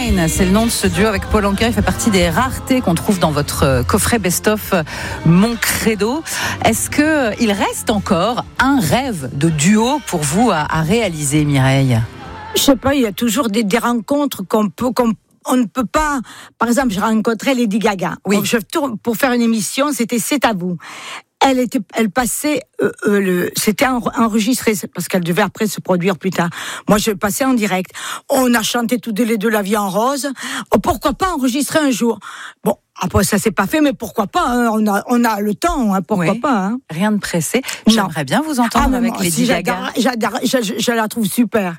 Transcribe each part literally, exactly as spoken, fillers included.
Nine, c'est le nom de ce duo avec Paul Anka. Il fait partie des raretés qu'on trouve dans votre coffret best-of Mon Credo. Est-ce qu'il reste encore un rêve de duo pour vous à, à réaliser, Mireille ? Je sais pas, il y a toujours des, des rencontres qu'on peut... Qu'on On ne peut pas... Par exemple, j'ai rencontré Lady Gaga. Oui. Je tourne pour faire une émission, c'était C'est à vous. Elle était, elle passait, euh, euh, le, c'était enregistré parce qu'elle devait après se produire plus tard. Moi, je passais en direct. On a chanté tous les deux La Vie en rose. Oh, pourquoi pas enregistrer un jour ? Bon, après ça s'est pas fait, mais pourquoi pas hein, On a, on a le temps. Hein, pourquoi oui. pas hein. Rien de pressé. J'aimerais bien vous entendre ah, avec moi, Lady si Gaga. J'adore, j'adore, je, je la trouve super.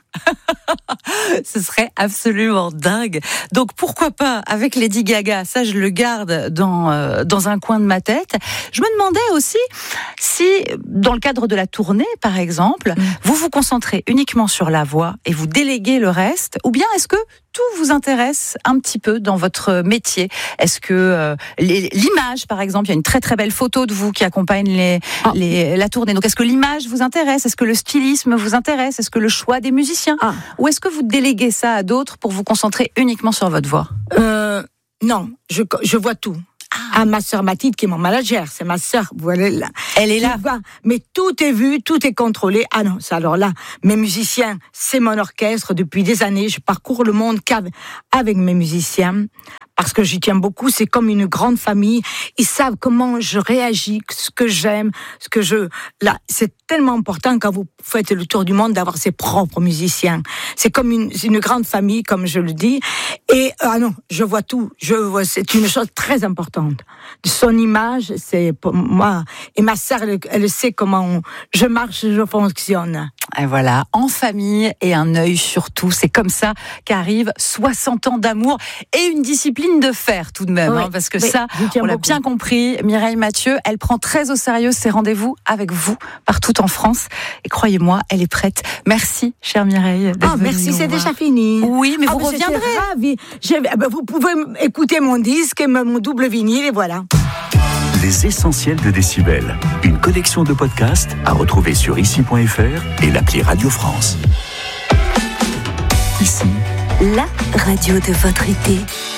Ce serait absolument dingue. Donc pourquoi pas avec Lady Gaga ? Ça, je le garde dans euh, dans un coin de ma tête. Je me demandais aussi si, dans le cadre de la tournée, par exemple, mmh. vous vous concentrez uniquement sur la voix et vous déléguez le reste, ou bien est-ce que tout vous intéresse un petit peu dans votre métier ? Est-ce que euh, les, l'image, par exemple, il y a une très très belle photo de vous qui accompagne les, ah. les, la tournée. Donc est-ce que l'image vous intéresse ? Est-ce que le stylisme vous intéresse ? Est-ce que le choix des musiciens ? Ah. Ou est-ce que vous déléguez ça à d'autres pour vous concentrer uniquement sur votre voix ? euh, Non, je, je vois tout. Ah, ma sœur Mathilde, qui est mon manager, c'est ma sœur, voilà, là. Elle est là. Va, mais tout est vu, tout est contrôlé. Ah non, c'est alors là, mes musiciens, c'est mon orchestre depuis des années. Je parcours le monde qu'avec avec mes musiciens. Parce que j'y tiens beaucoup, c'est comme une grande famille. Ils savent comment je réagis, ce que j'aime, ce que je... Là, c'est tellement important quand vous faites le tour du monde d'avoir ses propres musiciens. C'est comme une, c'est une grande famille, comme je le dis. Et ah non, je vois tout. Je vois, c'est une chose très importante. Son image, c'est pour moi. Et ma sœur, elle, elle sait comment on, je marche, je fonctionne. Et voilà, en famille et un œil sur tout. C'est comme ça qu'arrivent soixante ans d'amour et une discipline de fer tout de même. Oui, hein, parce que oui, ça, on l'a beaucoup. Bien compris. Mireille Mathieu, elle prend très au sérieux ses rendez-vous avec vous partout en France. Et croyez-moi, elle est prête. Merci, chère Mireille. Ah, oh, merci, c'est déjà fini. Oui, mais ah, vous bah, reviendrez. Ravie. Bah, vous pouvez écouter mon disque et mon double vinyle et voilà. Les essentiels de Décibel. Une collection de podcasts à retrouver sur ici point f r et l'appli Radio France. Ici, la radio de votre été.